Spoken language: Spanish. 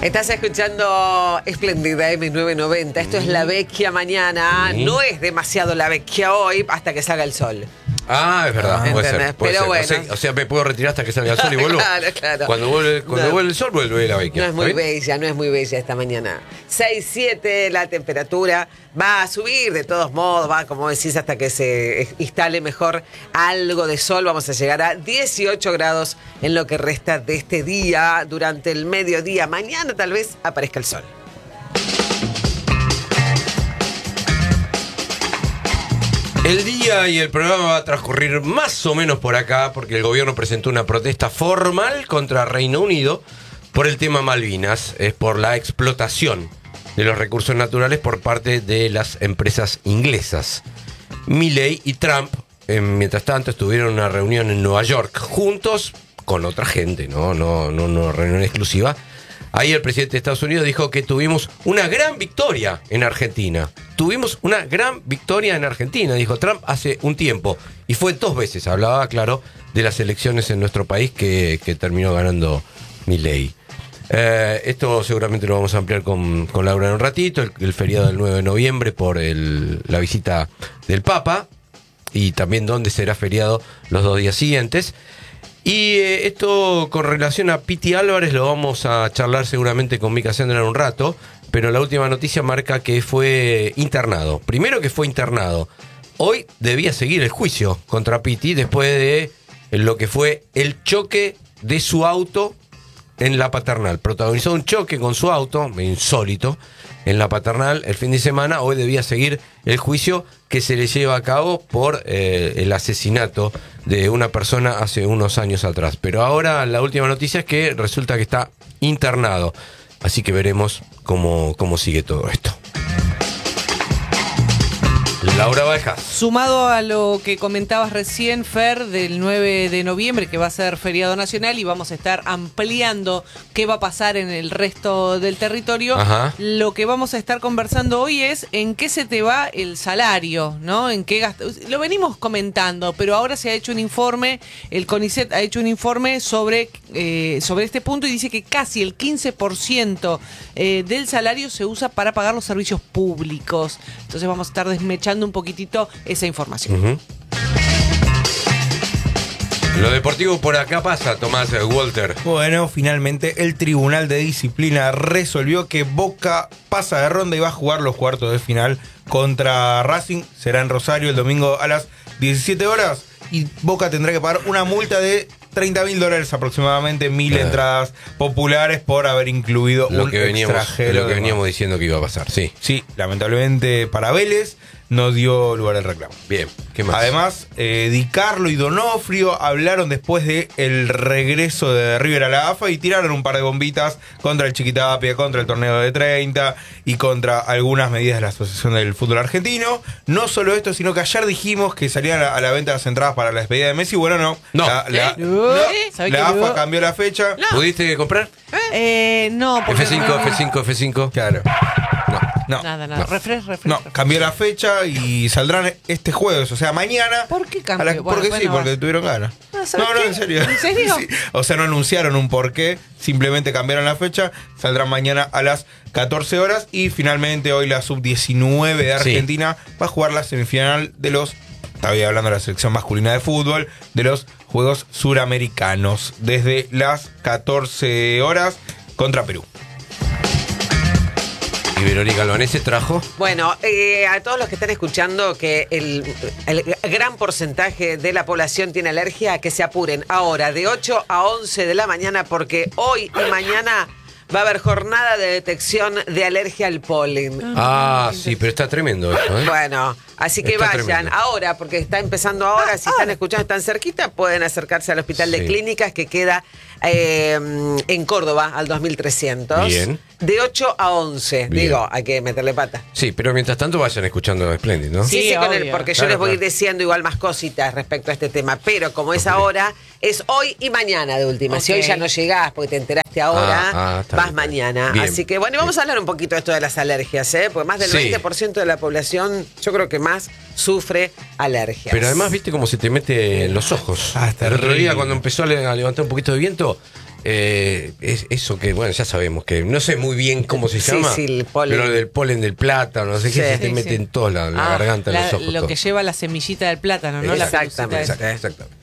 Estás escuchando Espléndida M990. Esto es La Vecchia mañana. No es demasiado La Vecchia hoy hasta que salga el sol. Ah, es verdad, puede ser. Pero bueno. O sea, me puedo retirar hasta que salga el sol y vuelvo. Claro. Cuando vuelve el sol, vuelve la Vecchia. No es muy bella, no es muy bella esta mañana. 6, 7 la temperatura. Va a subir de todos modos, va, como decís, hasta que se instale mejor algo de sol. Vamos a llegar a 18 grados en lo que resta de este día, durante el mediodía. Mañana tal vez aparezca el sol. El día y el programa va a transcurrir más o menos por acá, porque el gobierno presentó una protesta formal contra Reino Unido por el tema Malvinas, es por la explotación de los recursos naturales por parte de las empresas inglesas. Milley y Trump, mientras tanto, estuvieron en una reunión en Nueva York, juntos con otra gente, no reunión exclusiva. Ahí el presidente de Estados Unidos dijo que tuvimos una gran victoria en Argentina. Tuvimos una gran victoria en Argentina, dijo Trump hace un tiempo. Y fue 2 veces, hablaba, claro, de las elecciones en nuestro país que terminó ganando Milley. Esto seguramente lo vamos a ampliar con Laura en un ratito. El feriado del 9 de noviembre por la visita del Papa. Y también dónde será feriado los 2 días siguientes. Y esto con relación a Piti Álvarez lo vamos a charlar seguramente con Mica Sendra en un rato, pero la última noticia marca que fue internado. Primero que fue internado. Hoy debía seguir el juicio contra Piti después de lo que fue el choque de su auto en La Paternal. Protagonizó un choque con su auto, insólito, en La Paternal el fin de semana. Hoy debía seguir el juicio que se le lleva a cabo por el asesinato de una persona hace unos años atrás. Pero ahora la última noticia es que resulta que está internado. Así que veremos cómo sigue todo esto. Laura Bajas. Sumado a lo que comentabas recién, Fer, del 9 de noviembre, que va a ser feriado nacional y vamos a estar ampliando qué va a pasar en el resto del territorio. Ajá. Lo que vamos a estar conversando hoy es en qué se te va el salario, ¿no? En qué lo venimos comentando, pero ahora se ha hecho un informe, el CONICET ha hecho un informe sobre este punto y dice que casi el 15% del salario se usa para pagar los servicios públicos. Entonces vamos a estar desmechando un poquitito esa información. Uh-huh. Lo deportivo por acá pasa, Tomás Walter. Bueno, finalmente el Tribunal de Disciplina resolvió que Boca pasa de ronda y va a jugar los cuartos de final contra Racing. Será en Rosario el domingo a las 17 horas y Boca tendrá que pagar una multa de $30.000 aproximadamente, 1.000 entradas populares por haber incluido un extranjero. Lo que veníamos diciendo que iba a pasar, sí. Sí, lamentablemente para Vélez no dio lugar al reclamo. Bien, ¿qué más? Además, Di Carlo y Donofrio hablaron después de el regreso de River a la AFA y tiraron un par de bombitas contra el Chiquitapia, contra el torneo de 30 y contra algunas medidas de la Asociación del Fútbol Argentino. No solo esto, sino que ayer dijimos que salían a la venta las entradas para la despedida de Messi. Bueno, no. La AFA cambió la fecha. No. ¿Pudiste comprar? No. F5. Claro. No. Nada. No. Refresh. No, cambió la fecha y saldrán este jueves, o sea, mañana. ¿Por qué cambió? Porque tuvieron ganas. No, en serio. ¿En serio? Sí. O sea, no anunciaron un porqué, simplemente cambiaron la fecha. Saldrán mañana a las 14 horas y finalmente hoy la sub-19 de Argentina va a jugar la semifinal de los, estaba hablando de la selección masculina de fútbol, de los Juegos Suramericanos, desde las 14 horas contra Perú. ¿Y Verónica Albanese trajo? Bueno, a todos los que están escuchando que el gran porcentaje de la población tiene alergia, que se apuren ahora de 8 a 11 de la mañana porque hoy y mañana va a haber jornada de detección de alergia al polen. Sí, pero está tremendo esto, ¿eh? Bueno, así que está vayan tremendo. Ahora, porque está empezando ahora. Si están escuchando, están cerquita, pueden acercarse al Hospital de Clínicas que queda en Córdoba, al 2300. Bien. De 8 a 11. Bien. Digo, hay que meterle pata. Sí, pero mientras tanto vayan escuchando Splendid, ¿no? Sí, con él, obvio. porque yo Claro, les voy a ir claro. diciendo igual más cositas respecto a este tema. Pero como es ahora, es hoy y mañana de última. Si hoy ya no llegás porque te enteraste ahora, está vas bien. mañana. Bien. Así que bueno, y vamos a hablar un poquito de esto de las alergias, ¿eh? Porque más del 20% de la población, yo creo que más sufre alergias. Pero además, ¿viste cómo se te mete en los ojos? Está El otro día, terrible. cuando empezó a levantar un poquito de viento, es eso que, bueno, ya sabemos que no sé muy bien cómo se Sí, llama, sí, el polen. pero del polen del plátano, no sé qué, Sí. se te Sí, mete sí. en toda la garganta, en los ojos. Lo todo. que lleva la semillita del plátano, ¿no? La pelucita Exactamente. esa. Exactamente.